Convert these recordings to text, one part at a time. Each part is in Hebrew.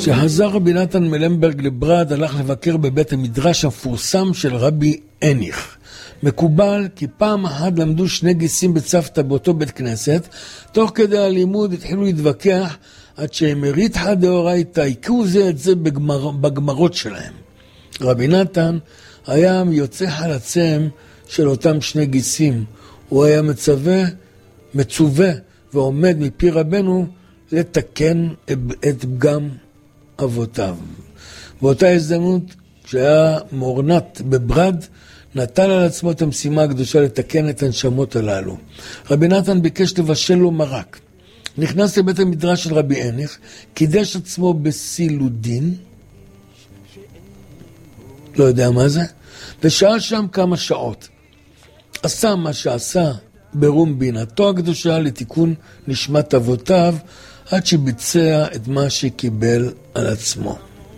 כשחזר רבי נתן מלמברג לברד, הלך לבקר בבית המדרש המפורסם של רבי אניך. מקובל כי פעם אחת למדו שני גיסים בצוותא באותו בית כנסת, תוך כדי הלימוד התחילו להתווכח עד שהם הריתחא דאורייתא, הכו זה את זה בגמרות שלהם. רבי נתן היה מיוצא חלציהם של אותם שני גיסים. הוא היה מצווה ועומד מפי רבנו לתקן את פגם אבותיו. באותה הזדמנות, כשהיה מורנת בברד, נטל על עצמו את המשימה הקדושה לתקן את הנשמות הללו. רבי נתן ביקש לבשל לו מרק. נכנס לבית המדרש של רבי אניך, קידש עצמו בסילודין, לא יודע מה זה, ושאל שם כמה שעות. עשה מה שעשה ברום בינתו הקדושה לתיקון נשמת אבותיו, עד שביצע את מה שקיבל על עצמו.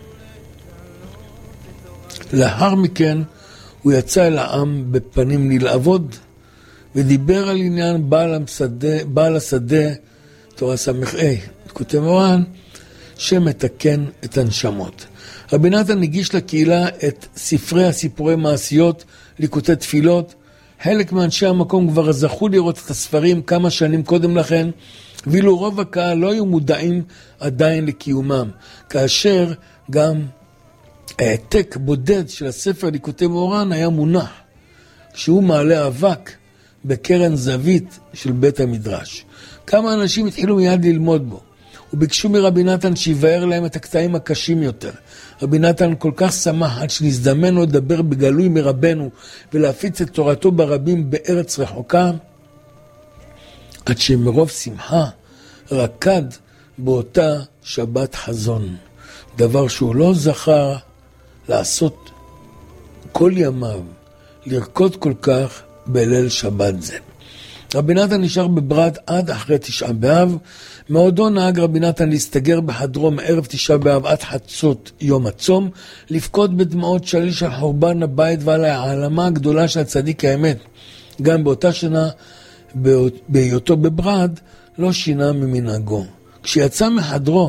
לאחר מכן הוא יצא אל העם בפנים נלעבוד, ודיבר על עניין בעל השדה, תורה סמך כותב מורן, שמתקן את הנשמות. רבי נתן הגיש לקהילה את ספרי הסיפורי מעשיות, ליקוטי תפילות. חלק מאנשי המקום כבר זכו לראות את הספרים כמה שנים קודם לכן, ואילו רוב הקהל לא היו מודעים עדיין לקיומם, כאשר גם העתק בודד של הספר ליקוטי מורן היה מונח, כשהוא מעלה אבק בקרן זווית של בית המדרש. כמה אנשים התחילו מיד ללמוד בו, וביקשו מרבי נתן שיבאר להם את הקטעים הקשים יותר. רבי נתן כל כך שמח עד שנזדמן לו לדבר בגלוי מרבנו ולהפיץ את תורתו ברבים בארץ רחוקה, עד שמרוב שמחה רקד באותה שבת חזון, דבר שהוא לא זכר לעשות כל ימיו, לרקוד כל כך בליל שבת זה. רבי נתן נשאר בברד עד אחרי תשעה באב. מעודו נהג רבי נתן להסתגר בחדרו מערב תשעה באב עד חצות יום הצום, לפקוד בדמעות שליש על חורבן הבית ועל העלמה הגדולה של הצדיק האמת. גם באותה שנה, בהיותו בברד, לא שינה ממנהגו. כשיצא מחדרו,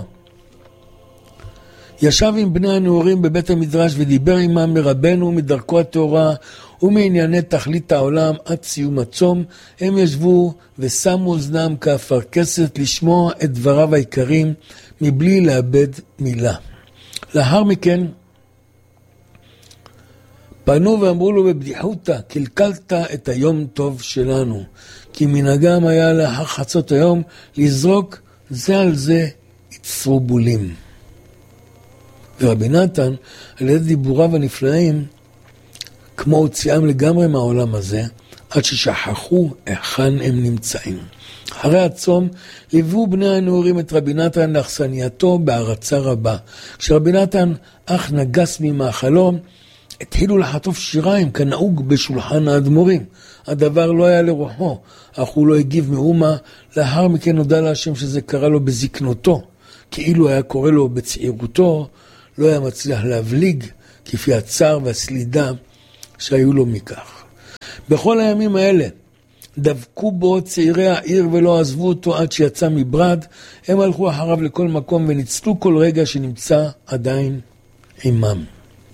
ישב עם בני הנאורים בבית המדרש ודיבר עמם מרבנו מדרכו התורה ומענייני תכלית העולם עד סיום הצום. הם ישבו ושמו אוזנם כאפרכסת לשמוע את דבריו העיקרים מבלי לאבד מילה. לאחר מכן פנו ואמרו לו בבדיחותא, קלקלת את היום טוב שלנו, כי מנהגם היה לאחר חצות היום לזרוק זה על זה יצרו בולים. ורבי נתן, על ידי דיבוריו הנפלאים, כמו הוציאם לגמרי מהעולם הזה, עד ששכחו היכן הם נמצאים. אחרי הצום, ליוו בני הנאורים את רבי נתן לאכסנייתו בהערצה רבה. כשרבי נתן אך נגס ממאכלו, התחילו לחטוף שיריים כנהוג בשולחן האדמו"רים. הדבר לא היה לרוחו, אך הוא לא הגיב מאומה. לאחר מכן נודע להשם שזה קרה לו בזקנותו, כאילו היה קורא לו בצעירותו, לא היה מצליח להבליג כפי הצער והסלידה שהיו לו מכך. בכל הימים האלה דבקו בו צעירי העיר ולא עזבו אותו עד שיצא מברד. הם הלכו אחריו לכל מקום וניצלו כל רגע שנמצא עדיין עמם.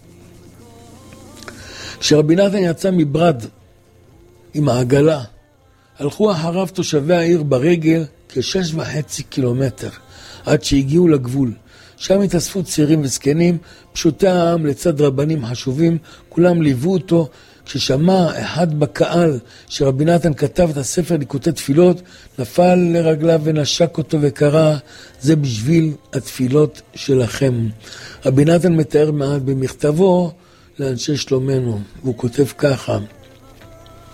כשרבי נתן יצא מברד עם העגלה, הלכו אחריו תושבי העיר ברגל כ6.5 קילומטר עד שהגיעו לגבול. שם התאספו צעירים וזקנים, פשוטי העם לצד רבנים חשובים, כולם ליוו אותו. כששמע אחד בקהל שרבי נתן כתב את הספר ליקוטי תפילות, נפל לרגליו ונשק אותו וקרא, זה בשביל התפילות שלכם. רבי נתן מתאר מעט במכתבו לאנשי שלומנו, והוא כותב ככה,